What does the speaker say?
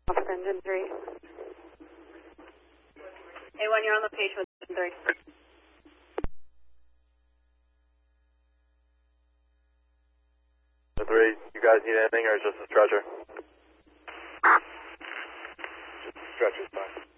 Officer Engine 3. A1, you're on the page with Engine 3. The 3, you guys need anything or just a stretcher? Just a stretcher's fine.